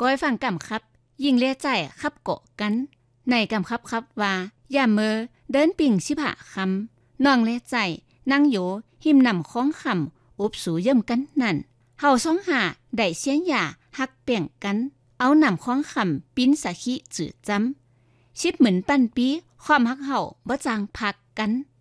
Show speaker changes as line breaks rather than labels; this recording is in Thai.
ก้อยฟังกำครับยิงเลียใจขับเกาะกันในกำครับว่าอย่าเมอเดินปิ่งชิบหะคำน้องเลียใจนั่งอยู่หิมนำของคำอุบสูเยิ่มกันนั่นเฮาซ่องหาได้เสียนหย่าหักเปี่ยงกันเอานำของคำปิ้นสะขิจืดจำชิบเหมือนปั้นปีความหักเฮาบ่จางพักกัน